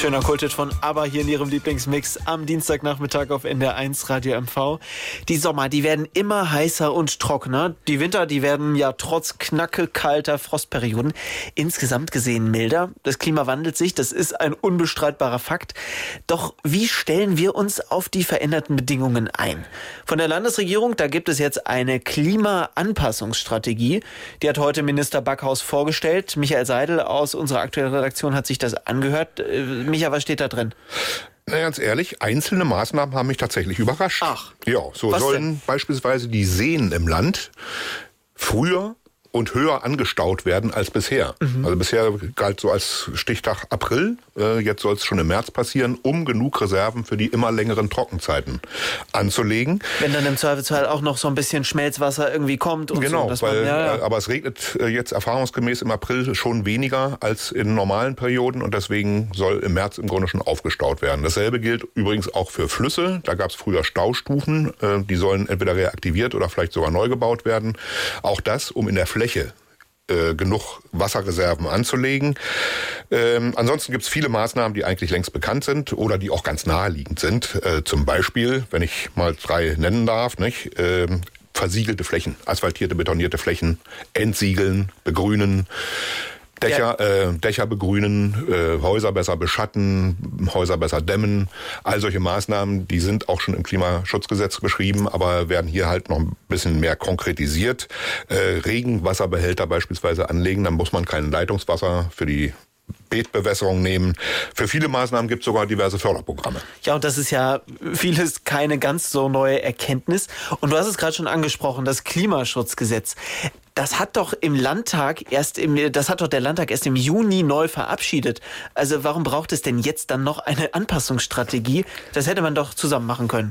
Schöner Kulthit von ABBA hier in Ihrem Lieblingsmix am Dienstagnachmittag auf NDR1 Radio MV. Die Sommer, die werden immer heißer und trockener. Die Winter, die werden ja trotz knackekalter Frostperioden insgesamt gesehen milder. Das Klima wandelt sich, das ist ein unbestreitbarer Fakt. Doch wie stellen wir uns auf die veränderten Bedingungen ein? Von der Landesregierung, da gibt es jetzt eine Klimaanpassungsstrategie. Die hat heute Minister Backhaus vorgestellt. Michael Seidel aus unserer aktuellen Redaktion hat sich das angehört. Micha, was steht da drin? Na, ganz ehrlich, einzelne Maßnahmen haben mich tatsächlich überrascht. Ach. Ja, so was sollen denn? Beispielsweise die Seen im Land früher und höher angestaut werden als bisher. Also bisher galt so als Stichtag April, jetzt soll es schon im März passieren, um genug Reserven für die immer längeren Trockenzeiten anzulegen. Wenn dann im Zweifelsfall auch noch so ein bisschen Schmelzwasser irgendwie kommt und Genau, so. Dass weil, man, aber es regnet jetzt erfahrungsgemäß im April schon weniger als in normalen Perioden und deswegen soll im März im Grunde schon aufgestaut werden. Dasselbe gilt übrigens auch für Flüsse. Da gab es früher Staustufen, die sollen entweder reaktiviert oder vielleicht sogar neu gebaut werden. Auch das, um in der Fläche genug Wasserreserven anzulegen. Ansonsten gibt es viele Maßnahmen, die eigentlich längst bekannt sind oder die auch ganz naheliegend sind. Zum Beispiel, wenn ich mal 3 nennen darf, nicht? Versiegelte Flächen, asphaltierte, betonierte Flächen, entsiegeln, begrünen, Dächer begrünen, Häuser besser beschatten, Häuser besser dämmen. All solche Maßnahmen, die sind auch schon im Klimaschutzgesetz beschrieben, aber werden hier halt noch ein bisschen mehr konkretisiert. Regenwasserbehälter beispielsweise anlegen, dann muss man kein Leitungswasser für die Beetbewässerung nehmen. Für viele Maßnahmen gibt es sogar diverse Förderprogramme. Ja, und das ist ja vieles keine ganz so neue Erkenntnis. Und du hast es gerade schon angesprochen, das Klimaschutzgesetz. Das hat doch der Landtag erst im Juni neu verabschiedet. Also warum braucht es denn jetzt dann noch eine Anpassungsstrategie? Das hätte man doch zusammen machen können.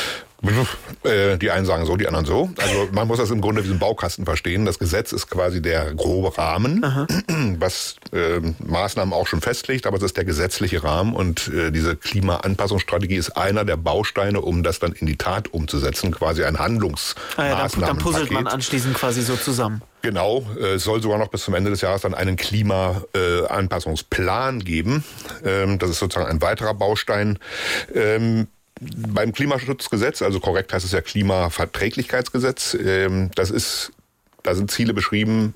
Die einen sagen so, die anderen so. Also man muss das im Grunde wie so ein Baukasten verstehen. Das Gesetz ist quasi der grobe Rahmen, was Maßnahmen auch schon festlegt, aber es ist der gesetzliche Rahmen und diese Klimaanpassungsstrategie ist einer der Bausteine, um das dann in die Tat umzusetzen, quasi ein Handlungsmaßnahmenpaket. Dann puzzelt man anschließend quasi so zusammen. Genau, es soll sogar noch bis zum Ende des Jahres dann einen Klimaanpassungsplan geben. Das ist sozusagen ein weiterer Baustein. Beim Klimaschutzgesetz, also korrekt heißt es ja Klimaverträglichkeitsgesetz, da sind Ziele beschrieben,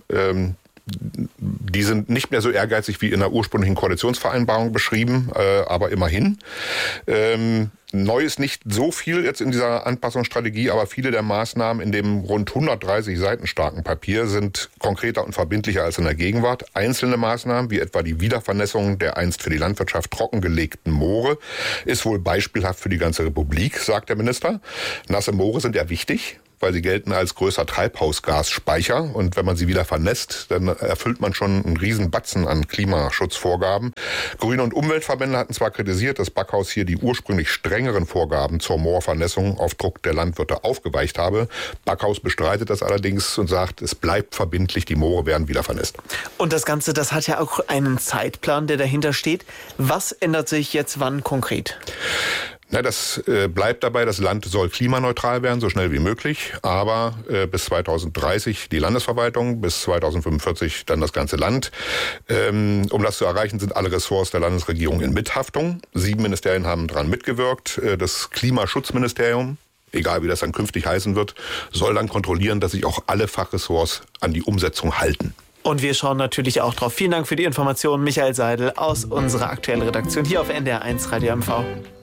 die sind nicht mehr so ehrgeizig wie in der ursprünglichen Koalitionsvereinbarung beschrieben, aber immerhin. Neu ist nicht so viel jetzt in dieser Anpassungsstrategie, aber viele der Maßnahmen in dem rund 130 Seiten starken Papier sind konkreter und verbindlicher als in der Gegenwart. Einzelne Maßnahmen, wie etwa die Wiedervernässung der einst für die Landwirtschaft trockengelegten Moore, ist wohl beispielhaft für die ganze Republik, sagt der Minister. Nasse Moore sind ja wichtig, weil sie gelten als größer Treibhausgasspeicher. Und wenn man sie wieder vernässt, dann erfüllt man schon einen riesen Batzen an Klimaschutzvorgaben. Grüne- und Umweltverbände hatten zwar kritisiert, dass Backhaus hier die ursprünglich strengeren Vorgaben zur Moorvernässung auf Druck der Landwirte aufgeweicht habe. Backhaus bestreitet das allerdings und sagt, es bleibt verbindlich, die Moore werden wieder vernässt. Und das Ganze, das hat ja auch einen Zeitplan, der dahinter steht. Was ändert sich jetzt wann konkret? Na, das bleibt dabei, das Land soll klimaneutral werden, so schnell wie möglich, aber bis 2030 die Landesverwaltung, bis 2045 dann das ganze Land. Um das zu erreichen, sind alle Ressorts der Landesregierung in Mithaftung. 7 Ministerien haben daran mitgewirkt. Das Klimaschutzministerium, egal wie das dann künftig heißen wird, soll dann kontrollieren, dass sich auch alle Fachressorts an die Umsetzung halten. Und wir schauen natürlich auch drauf. Vielen Dank für die Informationen, Michael Seidel aus unserer aktuellen Redaktion hier auf NDR1 Radio MV.